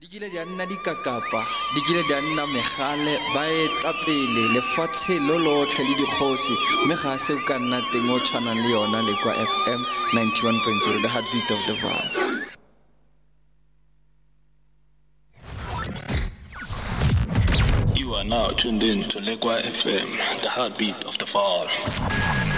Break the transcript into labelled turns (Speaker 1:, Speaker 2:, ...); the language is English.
Speaker 1: kile di a nna dikakapa di kile di a nna megale ba etapele lefatshe lo lotlhe le dikgosi mme ga se o ka nna teng o tshwanang le yona le kwa FM 91.0 the heartbeat of the Vaal.
Speaker 2: You are now tuned in to Lekwa FM, the heartbeat of the Vaal.